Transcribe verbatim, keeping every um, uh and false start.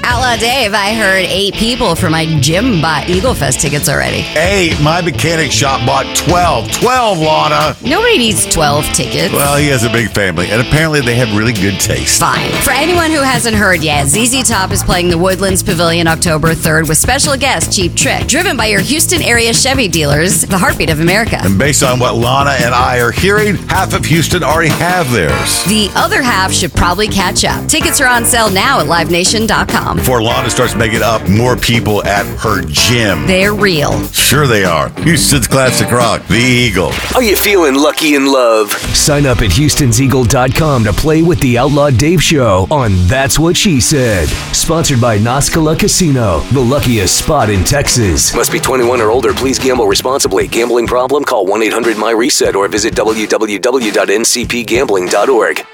Outlaw Dave, I heard eight people for my gym bought Eagle Fest tickets already. Hey, my mechanic shop bought twelve. twelve, Lana. Nobody needs twelve tickets. Well, he has a big family, and apparently they have really good taste. Fine. For anyone who hasn't heard yet, Z Z Top is playing the Woodlands Pavilion October third with special guest Cheap Trick, driven by your Houston area Chevy dealers, the heartbeat of America. And based on what Lana and I are hearing, half of Houston already have theirs. The other half should probably catch up. Tickets are on sale now at live nation dot com. Before Lana starts making up more people at her gym. They're real. Sure they are. Houston's classic rock, the Eagle. Are you feeling lucky in love? Sign up at houstons eagle dot com to play with the Outlaw Dave Show on That's What She Said. Sponsored by Nascala Casino, the luckiest spot in Texas. Must be twenty-one or older. Please gamble responsibly. Gambling problem? Call one eight hundred my reset or visit w w w dot n c p gambling dot org.